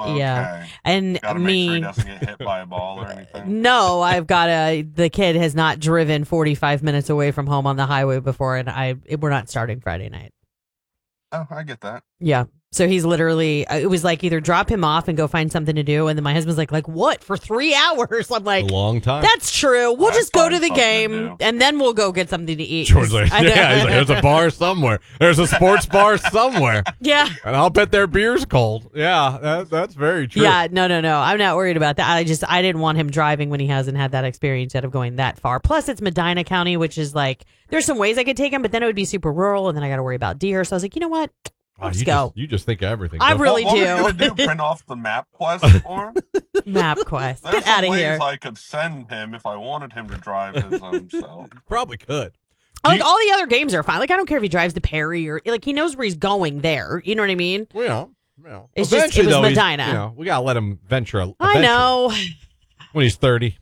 Yeah. And Gotta make sure he doesn't get hit by a ball or anything. No, the kid has not driven 45 minutes away from home on the highway before, and we're not starting Friday night. Oh, I get that. Yeah. So he's literally, it was like either drop him off and go find something to do. And then my husband's like what? For 3 hours? I'm like, a long time. That's true. We'll just go to the something game to and then we'll go get something to eat. George's like, he's like, there's a bar somewhere. There's a sports bar somewhere. Yeah. And I'll bet their beer's cold. Yeah, that's very true. Yeah, no. I'm not worried about that. I didn't want him driving when he hasn't had that experience yet of going that far. Plus, it's Medina County, which is like, there's some ways I could take him, but then it would be super rural, and then I got to worry about deer. So I was like, you know what? Let's go. You just think of everything. I really What do. were you going to do? Print off the map quest for him? MapQuest. There's Get out some of here. ways I could send him if I wanted him to drive his own self. Probably could. Like, all the other games are fine. Like, I don't care if he drives to Perry or, like, he knows where he's going there. You know what I mean? Well, It's just, it was Medina. We got to let him venture. I know. When he's 30.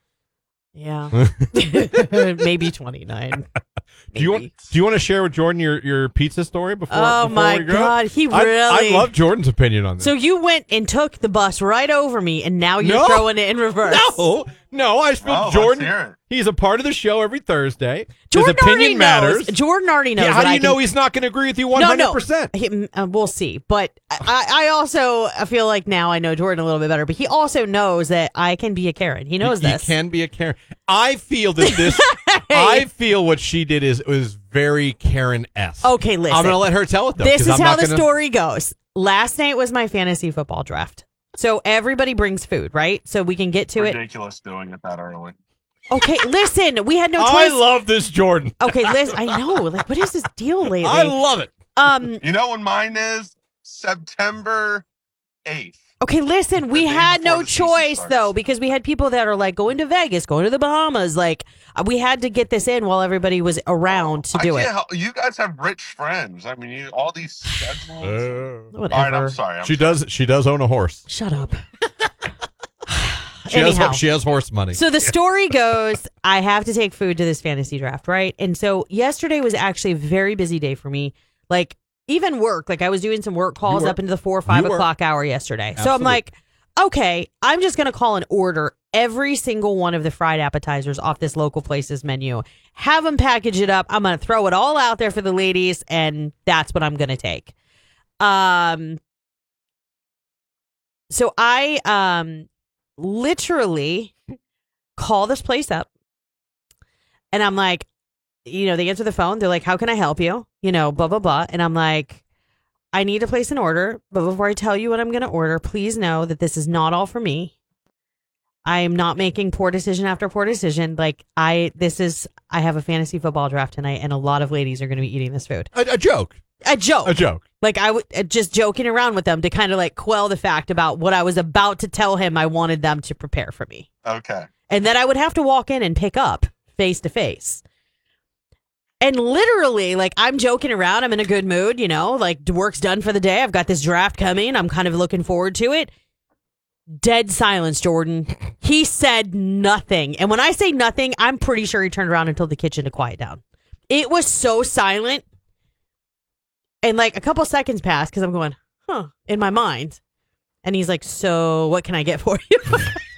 Yeah. Maybe 29. Do you want to share with Jordan your pizza story before? Oh my we go? God, he really. I love Jordan's opinion on this. So you went and took the bus right over me, and now you're throwing it in reverse. No, I spoke to Jordan. Let's hear it. He's a part of the show every Thursday. Jordan His opinion matters. Jordan already knows. Yeah, how do you know he's not going to agree with you 100%? No. We'll see. But I also feel like now I know Jordan a little bit better. But he also knows that I can be a Karen. He knows this. He can be a Karen. I feel that this. I feel what she did was very Karen-esque. Okay, listen. I'm going to let her tell it though. This is how the story goes. Last night was my fantasy football draft. So everybody brings food, right? So we can get to it. Ridiculous doing it that early. Okay, listen, we had no choice. I love this, Jordan. Okay, listen, I know. Like, what is this deal lately? I love it. You know when mine is? September 8th. Okay, listen, we day had before no the season choice, starts. though, because we had people that are like going to Vegas, going to the Bahamas. Like, we had to get this in while everybody was around to do it. You guys have rich friends. I mean, all these schedules. Whatever. All right, I'm sorry. She does own a horse. Shut up. She has horse money. So the story goes, I have to take food to this fantasy draft, right? And so yesterday was actually a very busy day for me. Like, even work. Like, I was doing some work calls up into the 4 or 5 o'clock hour yesterday. Absolutely. So I'm like, okay, I'm just going to call and order every single one of the fried appetizers off this local place's menu. Have them package it up. I'm going to throw it all out there for the ladies, and that's what I'm going to take. So I literally call this place up, and I'm like, they answer the phone. They're like, how can I help you? Blah, blah, blah. And I'm like, I need to place an order. But before I tell you what I'm going to order, please know that this is not all for me. I am not making poor decision after poor decision. Like, I have a fantasy football draft tonight, and a lot of ladies are going to be eating this food. A joke. A joke. A joke. Like, I would just joking around with them to kind of like quell the fact about what I was about to tell him I wanted them to prepare for me. Okay. And then I would have to walk in and pick up face to face. And literally, like, I'm joking around. I'm in a good mood, like, work's done for the day. I've got this draft coming. I'm kind of looking forward to it. Dead silence, Jordan. He said nothing. And when I say nothing, I'm pretty sure he turned around and told the kitchen to quiet down. It was so silent. And like a couple seconds passed because I'm going, in my mind. And he's like, so what can I get for you?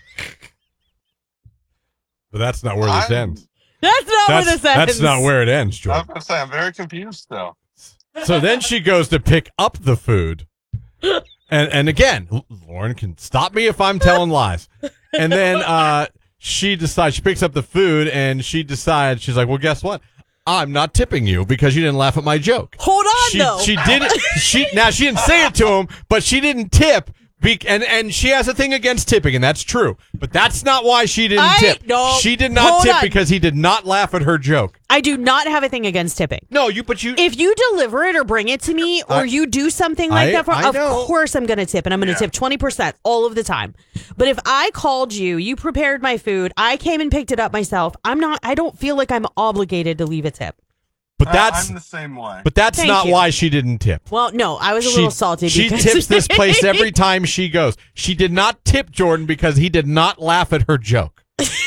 But that's not where this ends. That's not where this ends. That's not where it ends, I was Jordan. going to say, I'm very confused still. So then she goes to pick up the food. And again, Lauren can stop me if I'm telling lies. And then she picks up the food and she decides, she's like, well, guess what? I'm not tipping you because you didn't laugh at my joke. Hold on, though. She didn't. She didn't say it to him, but she didn't tip. And she has a thing against tipping, and that's true. But that's not why she didn't tip. No, she did not hold tip on. because he did not laugh at her joke. I do not have a thing against tipping. No, if you deliver it or bring it to me or you do something like that, of course I'm going to tip, and I'm going to tip 20% all of the time. But if I called you, you prepared my food, I came and picked it up myself, I don't feel like I'm obligated to leave a tip. But I'm the same way. But that's not why she didn't tip. Well, no, I was a little salty. She tips this place every time she goes. She did not tip Jordan because he did not laugh at her joke.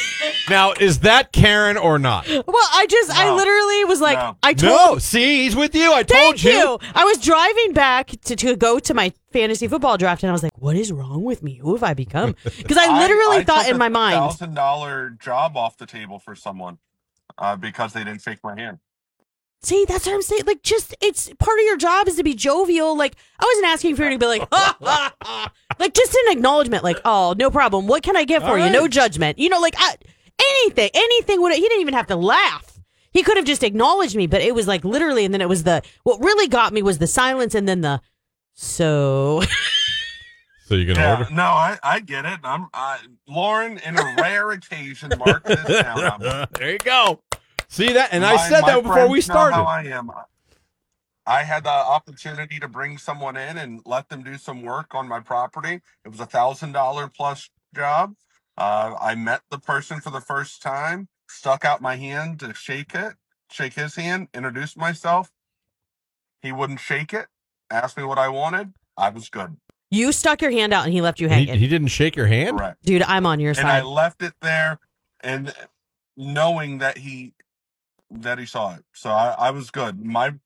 Now, is that Karen or not? Well, I No. literally was like, No. I told No. See, he's with you. I told Thank you. I was driving back to go to my fantasy football draft, and I was like, what is wrong with me? Who have I become? Because I literally thought in my mind. $1,000 job off the table for someone because they didn't shake my hand. See, that's what I'm saying. Like, just, it's part of your job is to be jovial. Like, I wasn't asking for you to be like, like, just an acknowledgement. Like, oh, no problem. What can I get for All you? right. No judgment. You know, like, anything would, he didn't even have to laugh. He could have just acknowledged me, but it was like literally, and then it was what really got me was the silence and then so So you can Yeah, order? no, I get it. Lauren, in a rare occasion, mark this down. There you go. See that? And I said that before we friends know how started. I am. I had the opportunity to bring someone in and let them do some work on my property. It was $1,000 plus job. I met the person for the first time, stuck out my hand to shake his hand, introduced myself. He wouldn't shake it, asked me what I wanted. I was good. you stuck your hand out and he left you hanging. He didn't shake your hand? Correct. Dude, I'm on your And I side. left it there and knowing that he saw it. So I was good.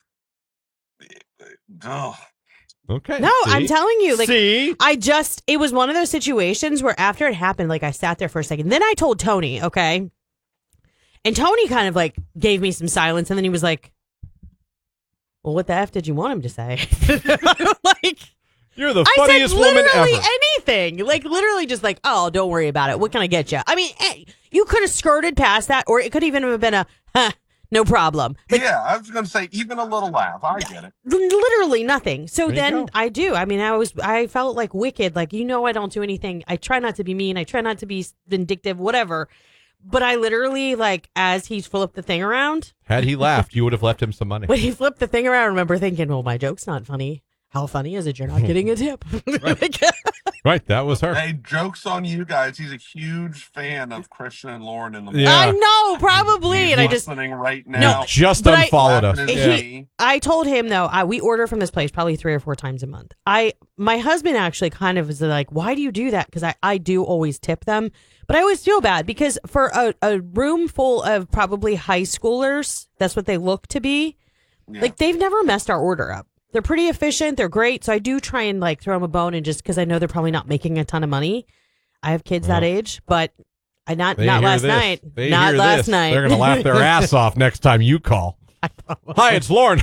Okay. No, see? I'm telling you, like, See? it was one of those situations where after it happened, like, I sat there for a second. Then I told Tony, okay? And Tony kind of, like, gave me some silence, and then he was like, well, what the F did you want him to say? Like, You're the I funniest said woman literally ever. anything. Like, literally just like, oh, don't worry about it. What can I get you? I mean, you could have skirted past that, or it could even have been no problem. Like, Yeah, I was going to say even a little laugh. I get it. literally nothing. So There you then go. I do. I mean, I felt like wicked. Like, I don't do anything. I try not to be mean. I try not to be vindictive, whatever. But I literally, like, as he flipped the thing around, Had he laughed, you would have left him some money. when he flipped the thing around, I remember thinking, well, my joke's not funny. How funny is it? You're not getting a tip. Like, Right, that was her. Hey, joke's on you guys. He's a huge fan of Christian and Lauren in the morning. Yeah. I know, probably. He's And I just, listening right now. Just but I- unfollowed us. Laughing his Yeah. knee. I told him though, we order from this place probably 3 or 4 times a month. My husband actually kind of is like, why do you do that? Because I do always tip them, but I always feel bad because for a room full of probably high schoolers, that's what they look to be. Yeah. Like, they've never messed our order up. They're pretty efficient. They're great. So I do try and, like, throw them a bone, and just because I know they're probably not making a ton of money. I have kids that age, but not They not hear last this. night. They Not hear last this. night. They're going to laugh their ass off next time you call. Hi, it's Lauren.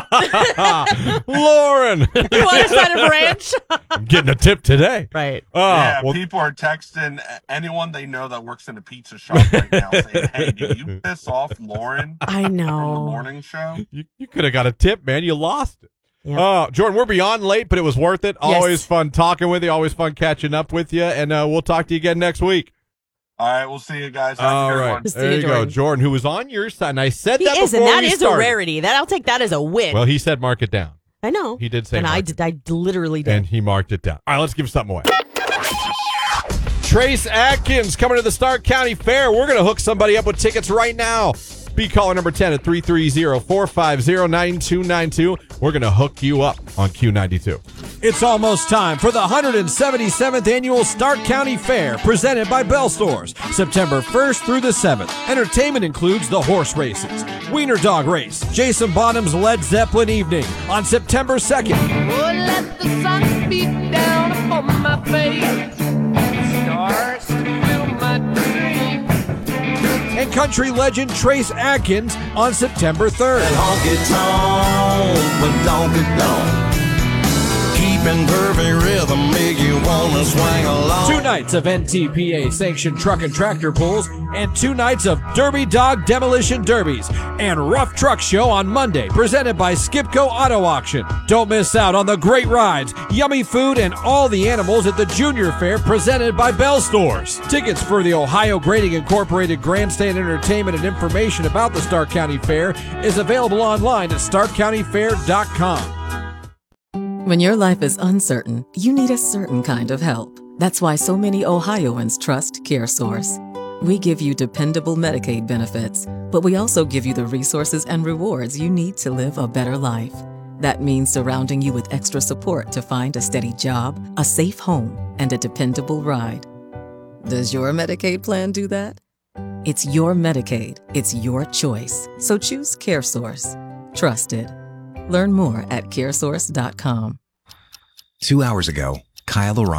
Lauren. You want to sign a branch? I'm getting a tip today. Right. Oh, Yeah, well, people are texting anyone they know that works in a pizza shop right now saying, hey, did you piss off Lauren I from the know. morning show? you could have got a tip, man. You lost it. Yep. Jordan, we're beyond late, but it was worth it. Yes. Always fun talking with you. Always fun catching up with you. And we'll talk to you again next week. All right, we'll see you guys. Have a All good right. one. See There you, you go. Jordan. Jordan, who was on your side. And I said He that is, before and that we is started. a rarity. I'll take that as a win. Well, he said mark it down. I know. He did say and I mark did. I literally did. And he marked it down. All right, let's give something away. Trace Atkins coming to the Stark County Fair. We're going to hook somebody up with tickets right now. Be caller number 10 at 330-450-9292. We're going to hook you up on Q92. It's almost time for the 177th Annual Stark County Fair, presented by Bell Stores, September 1st through the 7th. Entertainment includes the horse races, Wiener Dog Race, Jason Bonham's Led Zeppelin Evening on September 2nd, Oh, let the sun beat down upon my face. Stars to fill my dreams. and country legend Trace Atkins on September 3rd. Honky tonk, but don't get gone. Keeping perfect rhythm make you wanna swing along. 2 nights of NTPA sanctioned truck and tractor pulls, and 2 nights of Derby Dog Demolition Derbies and Rough Truck Show on Monday, presented by Skipco Auto Auction. Don't miss out on the great rides, yummy food, and all the animals at the Junior Fair, presented by Bell Stores. Tickets for the Ohio Grading Incorporated Grandstand Entertainment and information about the Stark County Fair is available online at starkcountyfair.com. When your life is uncertain, you need a certain kind of help. That's why so many Ohioans trust CareSource. We give you dependable Medicaid benefits, but we also give you the resources and rewards you need to live a better life. That means surrounding you with extra support to find a steady job, a safe home, and a dependable ride. Does your Medicaid plan do that? It's your Medicaid. It's your choice. So choose CareSource. Trusted. Learn more at caresource.com. 2 hours ago, Kyle